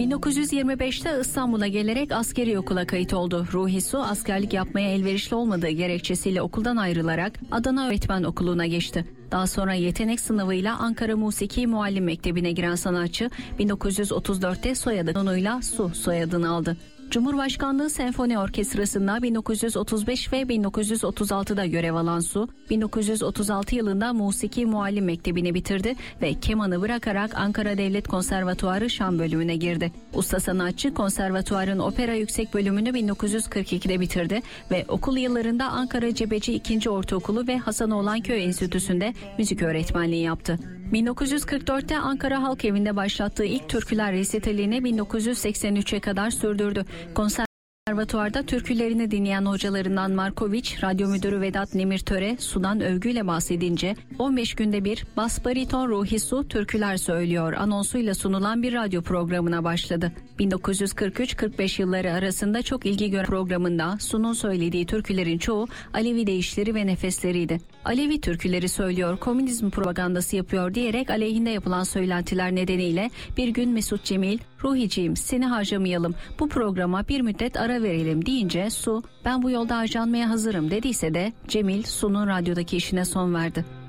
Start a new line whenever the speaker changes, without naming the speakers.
1925'te İstanbul'a gelerek askeri okula kayıt oldu. Ruhi Su askerlik yapmaya elverişli olmadığı gerekçesiyle okuldan ayrılarak Adana Öğretmen Okulu'na geçti. Daha sonra yetenek sınavıyla Ankara Musiki Muallim Mektebi'ne giren sanatçı 1934'te soyadı konuyla Su soyadını aldı. Cumhurbaşkanlığı Senfoni Orkestrası'nda 1935 ve 1936'da görev alan Su, 1936 yılında Musiki Muallim Mektebi'ni bitirdi ve kemanı bırakarak Ankara Devlet Konservatuarı Şan bölümüne girdi. Usta sanatçı konservatuarın opera yüksek bölümünü 1942'de bitirdi ve okul yıllarında Ankara Cebeci 2. Ortaokulu ve Hasanoğlanköy Enstitüsü'nde müzik öğretmenliği yaptı. 1944'te Ankara Halk Evi'nde başlattığı ilk türküler resitalini 1983'e kadar sürdürdü. Konservatuvarda türkülerini dinleyen hocalarından Markoviç, radyo müdürü Vedat Nimirtöre Su'dan övgüyle bahsedince 15 günde bir bas bariton Ruhi Su türküler söylüyor anonsuyla sunulan bir radyo programına başladı. 1943-45 yılları arasında çok ilgi gören programında Su'nun söylediği türkülerin çoğu Alevi deyişleri ve nefesleriydi. Alevi türküleri söylüyor, komünizm propagandası yapıyor diyerek aleyhinde yapılan söylentiler nedeniyle bir gün Mesut Cemil, "Ruhiciğim seni harcamayalım, bu programa bir müddet ara verelim" deyince Su, "Ben bu yolda harcanmaya hazırım" dediyse de Cemil, Su'nun radyodaki işine son verdi.